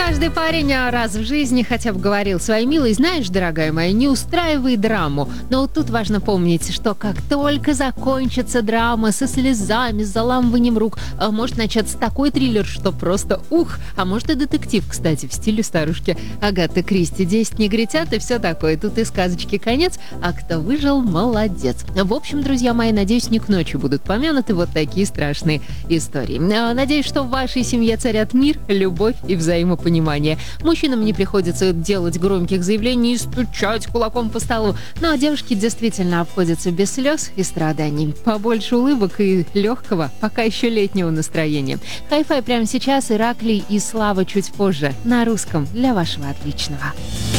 Каждый парень раз в жизни хотя бы говорил своей милой: знаешь, дорогая моя, не устраивай драму. Но вот тут важно помнить, что как только закончится драма со слезами, с заламыванием рук, может начаться такой триллер, что просто ух! А может и детектив, кстати, в стиле старушки Агаты Кристи. 10 негритят и все такое. Тут и сказочки конец, а кто выжил, молодец. В общем, друзья мои, надеюсь, не к ночи будут помянуты вот такие страшные истории. Надеюсь, что в вашей семье царят мир, любовь и взаимопонимание. Мужчинам не приходится делать громких заявлений и стучать кулаком по столу. Ну а девушки действительно обходятся без слез и страданий. Побольше улыбок и легкого, пока еще летнего настроения. Хай-фай прямо сейчас, Ираклий и Слава чуть позже. На русском для вашего отличного.